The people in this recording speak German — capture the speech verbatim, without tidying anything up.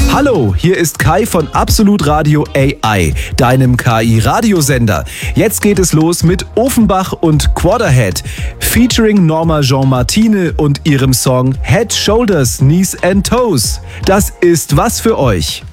Hallo, hier ist Kai von Absolut Radio A I, deinem K I-Radiosender. Jetzt geht es los mit Offenbach und Quarterhead, featuring Norma Jean Martine und ihrem Song Head, Shoulders, Knees and Toes. Das ist was für euch.